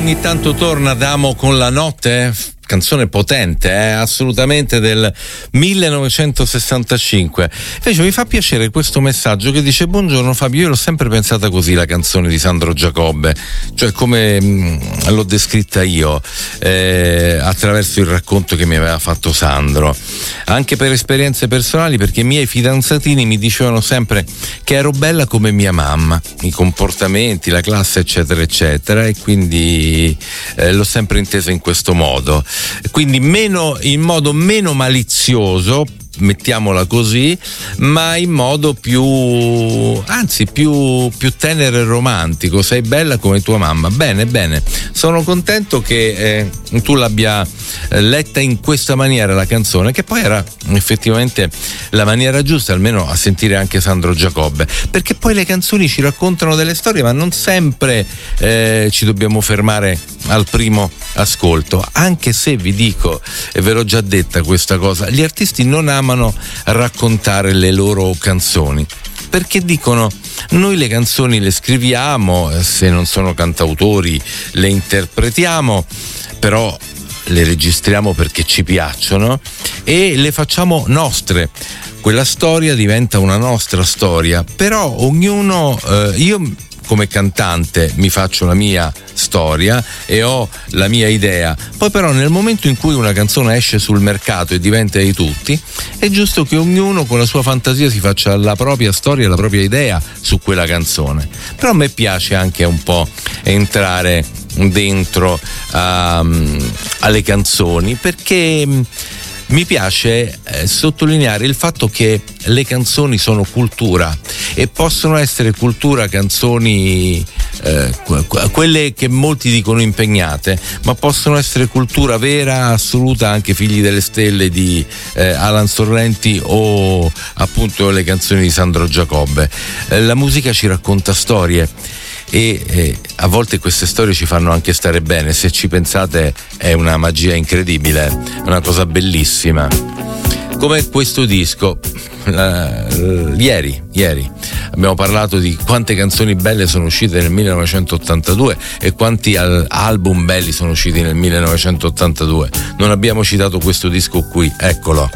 ogni tanto torna Adamo con la notte, canzone potente, assolutamente, del 1965. Invece mi fa piacere questo messaggio che dice: buongiorno Fabio, io l'ho sempre pensata così la canzone di Sandro Giacobbe, cioè come l'ho descritta io, attraverso il racconto che mi aveva fatto Sandro, anche per esperienze personali, perché i miei fidanzatini mi dicevano sempre che ero bella come mia mamma, i comportamenti, la classe, eccetera eccetera, e quindi l'ho sempre intesa in questo modo. Quindi in modo meno malizioso, mettiamola così, ma in modo più tenero e romantico. Sei bella come tua mamma. Bene, sono contento che tu l'abbia letta in questa maniera la canzone, che poi era effettivamente la maniera giusta, almeno a sentire anche Sandro Giacobbe, perché poi le canzoni ci raccontano delle storie, ma non sempre ci dobbiamo fermare al primo ascolto, anche se vi dico, e ve l'ho già detta questa cosa, gli artisti non amano raccontare le loro canzoni, perché dicono: noi le canzoni le scriviamo, se non sono cantautori le interpretiamo, però le registriamo perché ci piacciono e le facciamo nostre. Quella storia diventa una nostra storia, però ognuno, io come cantante mi faccio la mia storia e ho la mia idea, poi però nel momento in cui una canzone esce sul mercato e diventa di tutti, è giusto che ognuno con la sua fantasia si faccia la propria storia, la propria idea su quella canzone. Però a me piace anche un po' entrare dentro alle canzoni, perché mi piace sottolineare il fatto che le canzoni sono cultura, e possono essere cultura canzoni quelle che molti dicono impegnate, ma possono essere cultura vera, assoluta, anche Figli delle Stelle di Alan Sorrenti o appunto le canzoni di Sandro Giacobbe. La musica ci racconta storie e a volte queste storie ci fanno anche stare bene. Se ci pensate è una magia incredibile, è una cosa bellissima, come questo disco. Ieri abbiamo parlato di quante canzoni belle sono uscite nel 1982 e quanti album belli sono usciti nel 1982. Non abbiamo citato questo disco qui, eccolo,